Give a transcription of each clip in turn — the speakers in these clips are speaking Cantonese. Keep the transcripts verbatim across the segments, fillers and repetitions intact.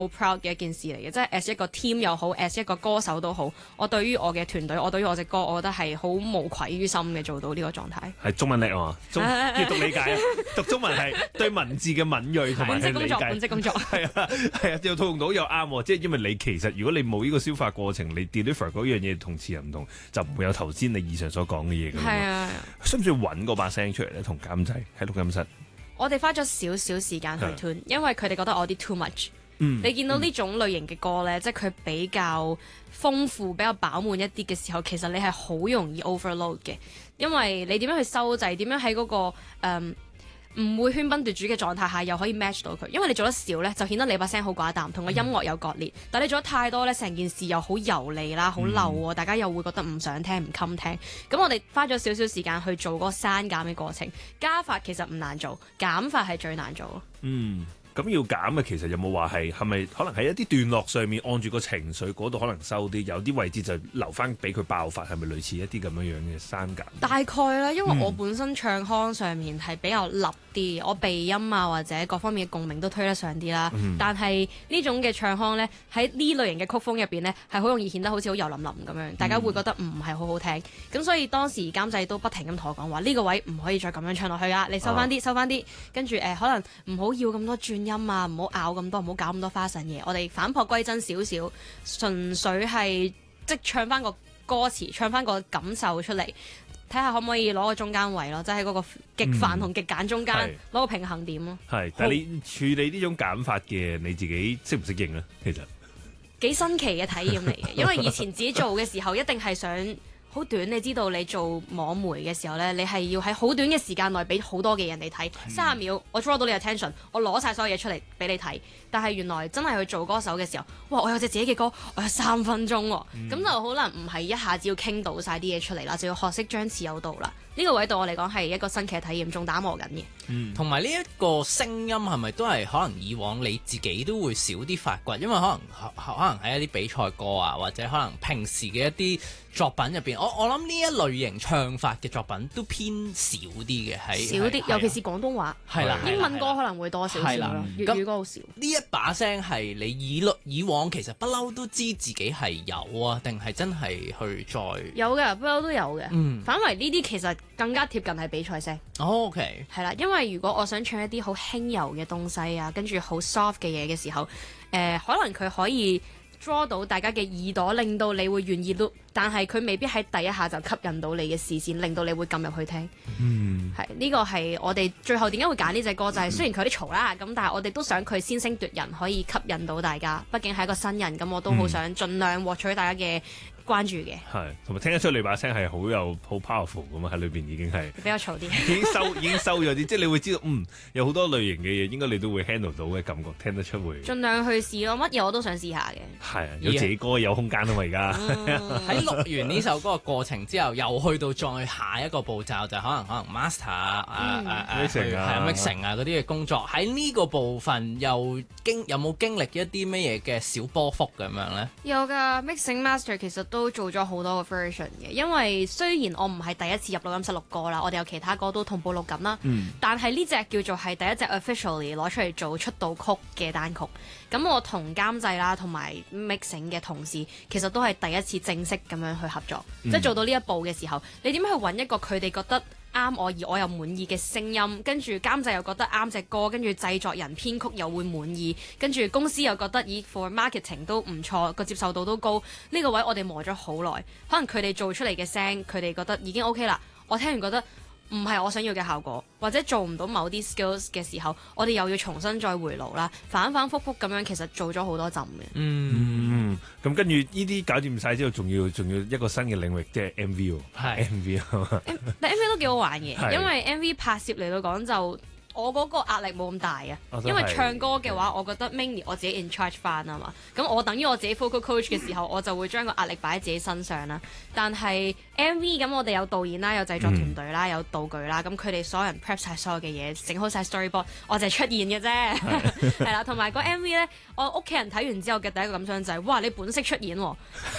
好 proud 嘅一件事嚟嘅，即係 as 一個 team 又好 as 一個歌手都好，我對於我嘅團隊，我對於我隻歌，我覺得係好無愧於心嘅做到呢個狀態。 係中文叻啊嘛，中要讀理解啊，讀中文係對文字嘅敏鋭同埋係理解。 本職工作， 係啊係啊，又套用到又啱喎，即係因為你其實如果你冇呢個消化過程，你 deliver 嗰樣嘢同詞人唔同，就唔會有頭先你以上所講嘅嘢㗎嘛。 係啊， 需唔需要揾嗰把聲出嚟咧？同監製喺錄音室， 我哋花咗少少時間去 tune，因為佢哋覺得我啲 too much。 嗯、 你見到呢種類型嘅歌呢，嗯、即係佢比較豐富、比較飽滿一啲嘅時候，其實你係好容易 overload 嘅，因為你點樣去收掣，點樣喺嗰、嗰個誒唔、嗯、會喧賓奪主嘅狀態下，又可以 match 到佢。因為你做得少呢，就顯得你把聲好寡淡，同個音樂有割裂；嗯、但係你做得太多呢，成件事又好油膩啦，好漏喎，嗯、大家又會覺得唔想聽、唔襟聽。咁我哋花咗少少時間去做嗰個刪減嘅過程，加法其實唔難做，減法係最難做咯。 嗯。咁要減嘅其實有冇話係係咪可能喺一啲段落上面按住個情緒嗰度可能收啲，有啲位置就留翻俾佢爆發，係咪類似一啲咁樣樣嘅刪減？大概啦，因為我本身唱腔上面係比較立啲，嗯、我鼻音啊或者各方面嘅共鳴都推得上啲啦。嗯、但係呢種嘅唱腔咧，喺呢類型嘅曲風入邊咧，係好容易顯得好似好油淋淋咁樣，大家會覺得唔係好好聽。咁、嗯、所以當時監製都不停咁同我講話，呢、呢個位唔可以再咁樣唱落去啊！你收翻啲，啊、收翻啲，跟住誒可能唔好要咁多轉音啊，唔好咬咁多，唔好搞咁多花神嘢。我哋反璞歸真少少，純粹係即唱翻個歌詞，唱翻個感受出嚟，睇下可唔可以攞個中間位咯，即係喺嗰個極繁同極簡中間攞、嗯、個平衡點咯。係， 但係你處理呢種減法嘅，你自己適唔適應咧？其實幾新奇嘅體驗嚟嘅，因為以前自己做嘅時候一定係想好短，你知道你做網媒嘅時候呢，你係要喺好短嘅時間內俾好多嘅人哋睇，三十秒我 draw 到你 attention， 我攞晒所有嘢出嚟俾你睇。但係原來真係去做歌手嘅時候，哇！我有隻自己嘅歌，我有三分鐘喎、哦，咁、嗯、就可能唔係一下子要傾到晒啲嘢出嚟啦，就要學識張弛有度啦。呢、這個位對我嚟講係一個新奇嘅體驗，仲打磨緊嘅。 同埋呢一個聲音係咪都係可能以往你自己都會少啲發掘，因為可能可能喺一啲比賽歌啊，或者可能平時嘅一啲作品入邊，我我諗呢一類型唱法嘅作品都偏少啲嘅，喺少啲，尤其是廣東話。 係啦， 英文歌可能會多少少咯，粵語歌好少。 呢一把聲係你以以往其實不嬲都知自己係有啊，定係真係去再有嘅，不嬲都有嘅。 嗯， 反為呢啲其實更加貼近係比賽聲。 哦，OK， 係啦，因為如果我想唱一啲好輕柔嘅東西啊，跟住好 soft 嘅嘢嘅時候，誒、呃，可能佢可以 draw 到大家嘅耳朵，令到你會願意 look，但係佢未必喺第一下就吸引到你嘅視線，令到你會撳入去聽。 嗯， 係呢、這個係我哋最後點解會揀呢隻歌，就係、是、雖然佢有啲嘈啦，咁但係我哋都想佢先聲奪人，可以吸引到大家。畢竟係一個新人，咁我都好想盡量獲取大家嘅關注嘅。 係，同埋聽得出你把聲係好有好 powerful 咁啊！喺裏邊已經係比較嘈啲， 已經收已經收咗啲，即係你會知道，嗯，有好多類型嘅嘢，應該你都會 handle 到嘅感覺，聽得出會。 盡量去試咯，乜嘢我都想試下嘅。 係，有自己歌有空間啊嘛！而家喺錄完呢首歌嘅過程之後，又去到再下一個步驟，就係、可能可能 master 啊誒誒係啊 mixing 啊嗰啲嘅工作。喺呢個部分又經有冇經歷一啲咩嘢嘅小波幅咁樣咧？ 有㗎 mixing master 其實都做咗好多個 version 嘅，因為雖然我唔係第一次入錄音室錄歌啦，我哋有其他歌都同步錄緊啦，嗯、但係呢隻叫做係第一隻 officially 攞出嚟做出道曲嘅單曲。咁我同監製啦，同埋 mixing 嘅同事，其實都係第一次正式咁樣去合作，嗯、即係做到呢一步嘅時候，你點樣去揾一個佢哋覺得啱我而我又滿意嘅聲音，跟住監製又覺得啱隻歌，跟住製作人編曲又會滿意，跟住公司又覺得以 for marketing 都唔錯，個接受度都高。呢、呢個位我哋磨咗好耐，可能佢哋做出嚟嘅聲，佢哋覺得已經 OK 啦。我聽完覺得唔係我想要嘅效果，或者做唔到某啲 skills 嘅時候，我哋又要重新再回爐啦，反反覆覆咁樣，其實做咗好多陣嘅。 嗯，咁跟住呢啲搞掂晒之後，仲要仲要一個新嘅領域，即係 M V 喎。係 M V 啊， 但 M V 都幾好玩嘅，因為 M V 拍攝嚟到講就我嗰個壓力冇咁大啊，因為唱歌嘅話，我覺得 mainly 我自己 in charge 翻啊嘛，咁我等於我自己 vocal coach 嘅時候，我就會將個壓力擺喺自己身上啦。但係 M V 咁，我哋有導演啦，有製作團隊啦，有道具啦，咁佢哋所有人 prep 晒所有嘅嘢，整好晒 storyboard，我就係出現嘅啫，係啦。同埋個 M V 咧，我屋企人睇完之後嘅第一個感想就係、是：哇，你本色出演喎！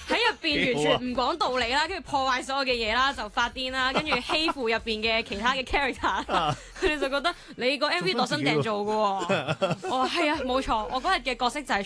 喺入邊完全唔講道理啦，跟住破壞所有嘅嘢啦，就發癲啦，跟住欺負入邊嘅其他嘅 character，佢哋就覺得你個 M V 度身訂做嘅喎。我話係啊，冇錯，我嗰日嘅角色就係